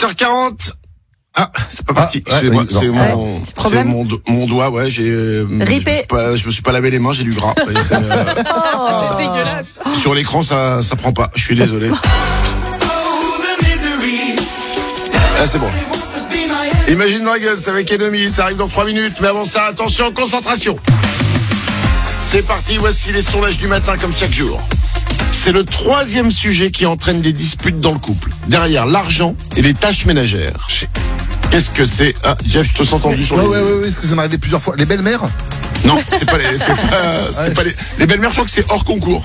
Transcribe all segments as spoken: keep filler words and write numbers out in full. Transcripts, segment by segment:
huit heures quarante. Ah, c'est pas parti. Ah, ouais, c'est oui, moi, c'est non. mon, Ouais, c'est mon, do- mon doigt, ouais, j'ai, euh, je me Ripé. suis pas, je me suis pas lavé les mains, j'ai du gras. Et c'est, euh, Oh. C'est dégueulasse. sur l'écran, ça, ça prend pas. Je suis désolé. Là, c'est bon. Imagine Dragons avec Enemy, ça arrive dans trois minutes, mais avant ça, attention, concentration. C'est parti, voici les sondages du matin comme chaque jour. C'est le troisième sujet qui entraîne des disputes dans le couple. Derrière l'argent et les tâches ménagères. Qu'est-ce que c'est? Ah, Jeff, je te sens tendu sur Ouais, les... ouais, ouais, ouais, parce que ça m'est arrivé plusieurs fois. Les belles-mères? Non, c'est pas les, c'est pas, c'est Ouais. pas les, les belles-mères, je crois que c'est hors concours.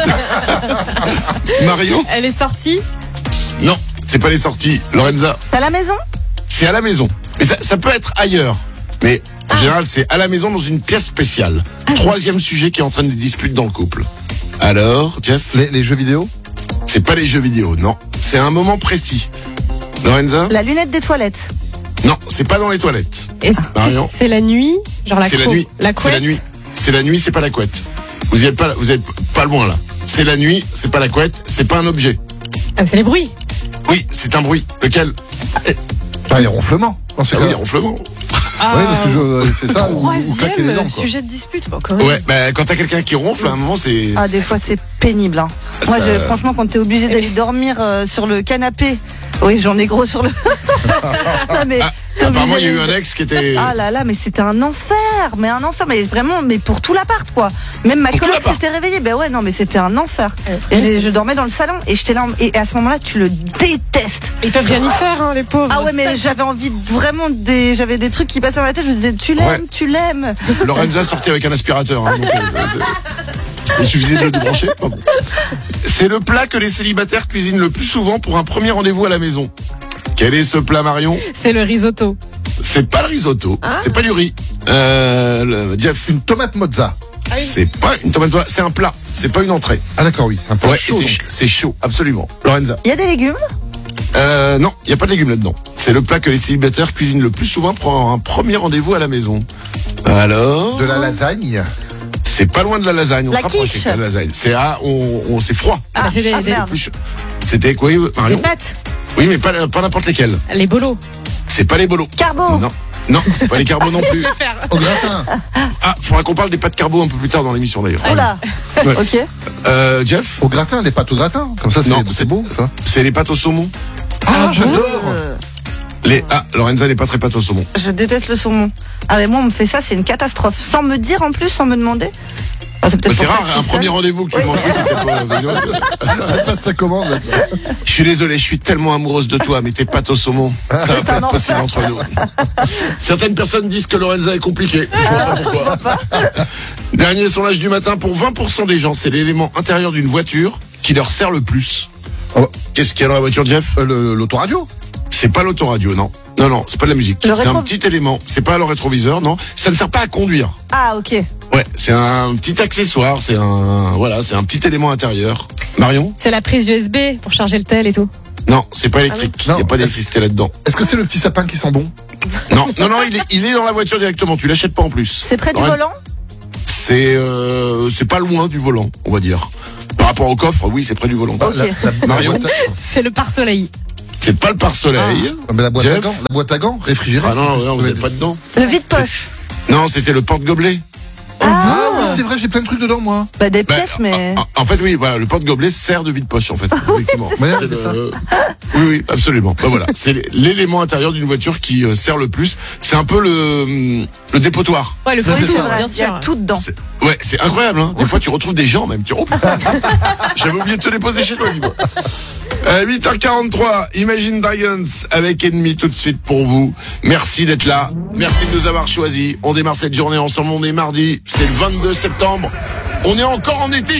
Mario? Elle est sortie. Non, c'est pas les sorties. Lorenza? T'as la maison? C'est à la maison. Mais ça, ça peut être ailleurs. Mais en général, c'est à la maison dans une pièce spéciale. Troisième sujet qui entraîne des disputes dans le couple. Alors, Jeff? Les, les jeux vidéo? C'est pas les jeux vidéo, non. C'est un moment précis. Lorenza? La lunette des toilettes. Non, c'est pas dans les toilettes. Est-ce Marion. que c'est la nuit? Genre la C'est la cou- nuit. La C'est couette? la nuit. C'est la nuit, c'est pas la couette. Vous y êtes pas, vous êtes pas loin là. C'est la nuit, c'est pas la couette, c'est pas un objet. Ah, c'est les bruits. Oui, c'est un bruit. Lequel? Ah, les ronflements. Dans ce Ah cas. oui, ronflement. Oui, parce que je, c'est ça. ou- ou claquer les Troisième dents, quoi. sujet de dispute. Bon, quand même. Ouais, bah quand t'as quelqu'un qui ronfle, à un moment c'est. Ah, des fois, c'est pénible. Hein. Moi, Ça- je, franchement, quand t'es obligé d'aller dormir euh, sur le canapé. Oui, j'en ai gros sur le. Non, mais Ah, t'es obligé apparemment, il y a eu d'aller- un ex qui était. Ah là là, mais c'était un enfer, mais un enfer, mais vraiment, mais pour tout l'appart, quoi. Même ma Pour tout coloc l'appart. s'était réveillée, ben ouais, non, mais c'était un enfer. Euh, Et j'ai- je dormais dans le salon et j'étais là, en- et à ce moment-là, tu le détestes. Ils peuvent rien y faire, hein, les pauvres. Ah ouais, mais j'avais envie de vraiment des, j'avais des trucs qui passaient dans ma tête. Je me disais, tu l'aimes, Ouais. tu l'aimes. Lorenza sortait avec un aspirateur. Hein, donc, euh, c'est- il suffisait de le débrancher. Pas bon. C'est le plat que les célibataires cuisinent le plus souvent pour un premier rendez-vous à la maison. Quel est ce plat, Marion? C'est le risotto. C'est pas le risotto, Ah. c'est pas du riz. Euh, le, Jeff, Une tomate mozza. c'est pas une tomate, c'est un plat, c'est pas une entrée. Ah, d'accord, oui. C'est un peu Ouais, chaud. c'est donc. ch- c'est chaud, absolument. Lorenza? Il y a des légumes. Euh, non, il y a pas de légumes là-dedans. C'est le plat que les célibataires cuisinent le plus souvent pour un premier rendez-vous à la maison. Alors? De la lasagne. C'est pas loin de la lasagne, on La se rapproche quiche. avec la lasagne. C'est à, on, on, c'est froid. Ah, c'est des, ah, des- merde. Plus chaud. C'était quoi, des Marion? pâtes. Oui, mais pas, pas n'importe lesquels. Les bolos. C'est pas les bolos. Carbo. Non. Non, c'est pas les carbos non plus. Au gratin. Ah, faudra qu'on parle des pâtes carbo un peu plus tard dans l'émission d'ailleurs. Oh là. Ouais. Ok. Euh, Jeff? Au gratin, des pâtes au gratin. Comme ça, c'est Non, c'est c'est- beau. Ça. C'est les pâtes au saumon. Ah, j'adore. Euh, Les, ah, Lorenza n'est pas très pâte au saumon. je déteste le saumon. Ah mais moi, on me fait ça, c'est une catastrophe. Sans me dire en plus, sans me demander. Ah, c'est Bah, peut-être c'est pour ça rare, que je un suis premier seule. rendez-vous que tu Oui. manges. Oui, c'est peut-être pas- Passe sa commande. là. Je suis désolé, je suis tellement amoureuse de toi, mais tes pâtes au saumon, ça va pas être possible entre nous. Certaines personnes disent que Lorenza est compliquée. Je vois pas pourquoi. Dernier sondage du matin, pour vingt pour cent des gens, c'est l'élément intérieur d'une voiture qui leur sert le plus. Oh. Qu'est-ce qu'il y a dans la voiture, Jeff? Euh, le- L'autoradio. C'est pas l'autoradio, non. Non, non, c'est pas de la musique. Le C'est un rétro- petit élément. C'est pas le rétroviseur, non. Ça ne sert pas à conduire. Ah ok. Ouais, c'est un petit accessoire, c'est un, voilà, c'est un petit élément intérieur. Marion? C'est la prise U S B pour charger le tel et tout. Non, c'est pas électrique. Il Ah oui. n'y a Non. pas d'électricité là-dedans. Est-ce que c'est le petit sapin qui sent bon? Non, non, non, il est, il est dans la voiture directement. Tu l'achètes pas en plus. C'est près du Lorraine, volant. C'est, euh, c'est pas loin du volant, on va dire. Par rapport au coffre, oui, c'est près du volant. Ok. La, la- Marion. la boîte à- C'est le pare-soleil. C'est pas le pare-soleil. Ah, mais la boîte à Jeff gants, la boîte à gants, réfrigérée. Ah non, non, vous êtes pas dedans. Le vide-poche. Non, c'était le porte-gobelet. Ah oui, c'est vrai, j'ai plein de trucs dedans, moi. Bah des Bah, pièces, mais. en, en fait, oui, voilà, le porte-gobelet sert de vide-poche, en fait. Effectivement. Ouais, C'est c'est ça. le- Oui, oui, absolument. Bah, voilà, c'est l'élément intérieur d'une voiture qui euh, sert le plus. C'est un peu le, le dépotoir. Ouais, le Ça, fond c'est et tout, ça. bien Il y a sûr. tout dedans. C'est- Ouais, c'est incroyable, hein. Des fois, tu retrouves des gens, même. Tu... Oh, putain. J'avais oublié de te déposer chez toi, dis-moi. Euh, huit heures quarante-trois, Imagine Dragons avec Ennemi tout de suite pour vous. Merci d'être là. Merci de nous avoir choisis. On démarre cette journée ensemble. On est mardi. C'est le vingt-deux septembre. On est encore en été.